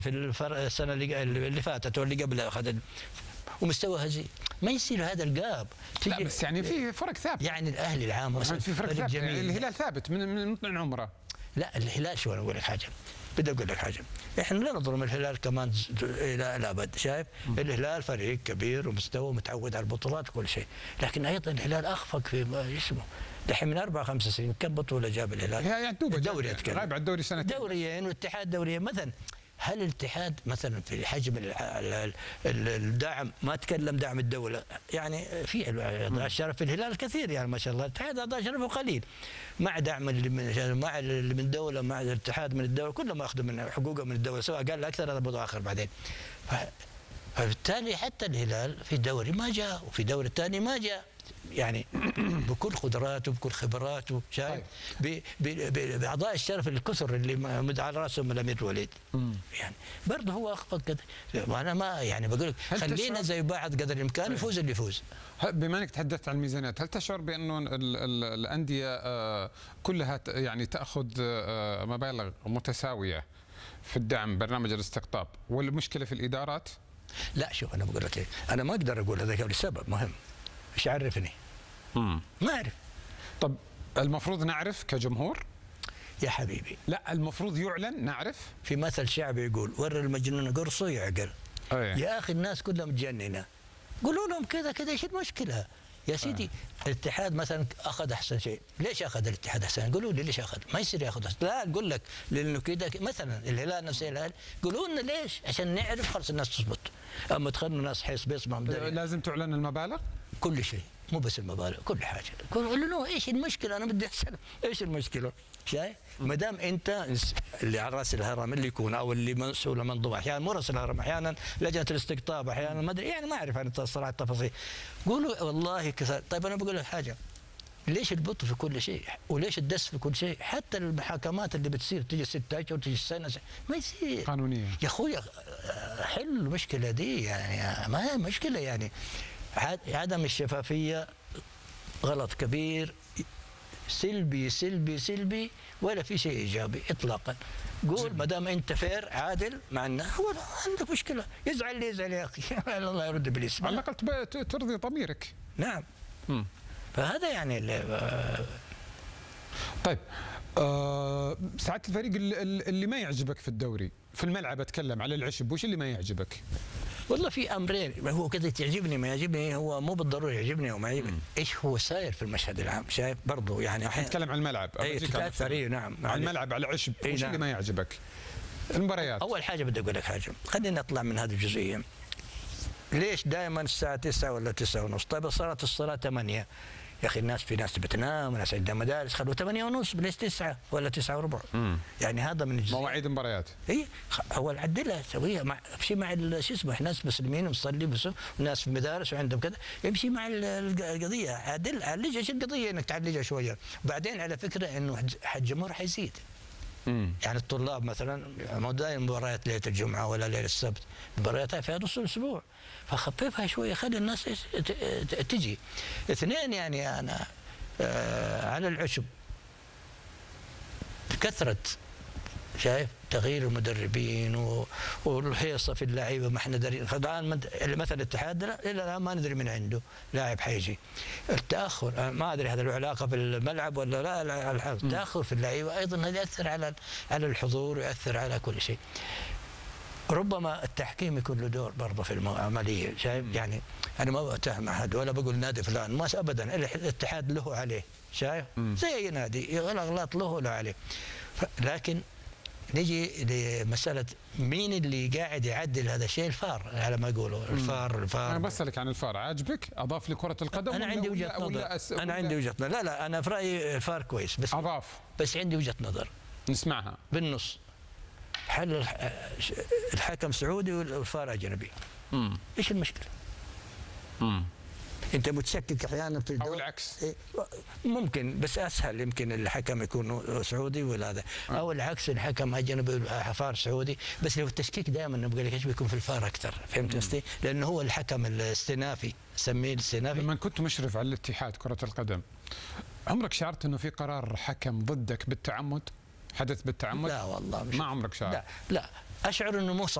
في السنه اللي فاتت واللي قبلها اخذ ومستوى هزيل. ما يصير هذا الجاب. لا بس يعني في فرق ثابته، يعني الاهلي العام مثلا في فرق ثابته. يعني الهلال ثابت من عمره. لا الهلال شو انا اقول لك حاجه، بدي اقول لك حاجه، احنا لا نظلم الهلال كمان الى الابد، شايف؟ الهلال فريق كبير ومستوى متعود على البطولات وكل شيء، لكن ايضا الهلال اخفق في اسمه. دحين من 4 5 سنين كم بطوله جاب الهلال؟ يعني الدوري غايب على الدوري سنتين، دوريين والاتحاد دوريين مثلا. هل الاتحاد مثلا في حجم الدعم ما تكلم دعم الدوله؟ يعني في اعضاء شرف في الهلال كثير يعني ما شاء الله، الاتحاد اعضاء شرفه قليل، مع دعم اللي من الدوله، مع الاتحاد من الدوله، كلهم ياخذوا من حقوقهم من الدوله، سواء قال اكثر هذا موضوع اخر بعدين. فبالتالي حتى الهلال في دوري ما جاء وفي دوري الثاني ما جاء، يعني بكل قدراته بكل خبراته، شايف؟ باعضاء الشرف الكثر اللي مد على راسهم الامير الوليد. يعني برضه هو اخفق كده، وانا ما يعني بقول لك خلينا زي بعض قدر الامكان، يفوز اللي يفوز. بما انك تحدثت عن الميزانيات، هل تشعر بانه الانديه كلها يعني تاخذ مبالغ متساويه في الدعم برنامج الاستقطاب، والمشكله في الادارات؟ لا شوف انا بقول لك ايه، انا ما اقدر اقول هذا لسبب مهم. ايش عرفني؟ ما اعرف. طب المفروض نعرف كجمهور؟ يا حبيبي لا المفروض يعلن نعرف. في مثل شعبي يقول ور المجنون قرصه يعقل. يا اخي الناس كلها متجننه، قولوا لهم كذا كذا، ايش المشكله؟ يا سيدي الاتحاد مثلا اخذ احسن شيء، ليش اخذ الاتحاد احسن؟ قولوا لي ليش اخذ؟ ما يصير ياخذ أحسن. لا اقول لك لانه كذا مثلا الهلال نفس الهلال، قولوا لنا ليش عشان نعرف خلص الناس تضبط. اما تخلوا الناس حيث بيسمعوا لازم تعلن المبالغ؟ كل شيء، مو بس المبالغ، كل حاجه. قولوا له ايش المشكله؟ انا بدي اسال ايش المشكله؟ شايف؟ ما دام انت اللي على راس الهرم اللي يكون او اللي مسؤول منظومه، احيانا مو راس الهرم، احيانا لجنه الاستقطاب، احيانا ما ادري، يعني ما اعرف انا الصراحه التفاصيل. قولوا والله كذا. طيب انا بقول لك حاجه، ليش البطء في كل شيء؟ وليش الدس في كل شيء؟ حتى المحاكمات اللي بتصير تجي 6 اشهر وتجي سنه، ما يصير قانونيه يا اخوي. حل المشكله دي، يعني ما هي مشكله يعني. عدم الشفافيه غلط كبير، سلبي سلبي سلبي، ولا في شيء ايجابي اطلاقا. قول ما دام انت فير عادل مع الناس، هو عندك مشكله، يزعل اللي يزعل يا اخي الله يرد بالاسم، على الاقل ترضي ضميرك. نعم. فهذا يعني طيب ساعات الفريق اللي ما يعجبك في الدوري في الملعب، اتكلم على العشب، وش اللي ما يعجبك؟ والله في امرين، هو كذا تعجبني ما يعجبني، هو مو بالضروره يعجبني او ما يعجبني، ايش هو ساير في المشهد العام، شايف برضه يعني نتكلم عن الملعب. نعم عن الملعب على العشب، وش اللي ما يعجبك؟ المباريات. اول حاجه بدي اقول لك حاجه، خلينا نطلع من هذه الجزئيه. ليش دائما الساعه 9 ولا 9 ونص؟ طيب صارت الصلاه 8 يا اخي، الناس في ناس بتنام وناس عندها مدارس، خلوا 8 ونص، ليش 9 ولا 9 وربع؟ يعني هذا من الجزئيه. مواعيد المباريات. اي اول عدلها سويها امشي مع شو اسمه، ناس مسلمين ومصلي بس، وناس في مدارس وعندهم كذا، امشي مع القضيه، عالجها. ايش القضيه انك تعالجها شويه، وبعدين على فكره انه الجمهور حيزيد. يعني الطلاب مثلا ما دايما مباريات ليله الجمعه ولا ليله السبت، مبارياتها في نص الاسبوع، فخففها شويه، خلي الناس تجي. اثنين يعني انا على العشب كثره، شايف تغيير المدربين والهيصه في اللعيبه، ما احنا دارين. الان مثلا الاتحاد الى الان ما ندري من عنده لاعب حيجي. التاخر ما ادري هذا له علاقه بالملعب ولا لا، التاخر في اللعيبه ايضا هذا ياثر على الحضور ويؤثر على كل شيء. ربما التحكيم يكون له دور برضه في العمليه، شايف؟ يعني انا ما بتهم احد ولا بقول نادي فلان، ما ابدا، الاتحاد له عليه، شايف؟ زي اي نادي الاغلاط له عليه. لكن نجي لمساله مين اللي قاعد يعدل هذا الشيء؟ الفار على ما يقولوا. الفار انا بسالك عن الفار، عاجبك؟ اضاف لكره القدم؟ انا عندي وجهه نظر، انا عندي وجهه نظر. لا انا في رايي الفار كويس، بس اضاف، بس عندي وجهه نظر نسمعها بالنص. حل الحكم سعودي والفار اجنبي، ايش المشكله؟ انت متشكك احيانا في او العكس. ممكن، بس اسهل يمكن الحكم يكون سعودي ولا هذا، او العكس الحكم اجنبي والفار سعودي. بس لو التشكيك دائما نبغى لك ايش بيكون في الفار اكثر، فهمت قصدي؟ لانه هو الحكم الاستنافي، سميه الاستنافي. لما كنت مشرف على الاتحاد كره القدم، عمرك شعرت انه في قرار حكم ضدك بالتعمد؟ حدث بالتعمد؟ لا والله مش. ما عمرك شعرت؟ لا اشعر انه مو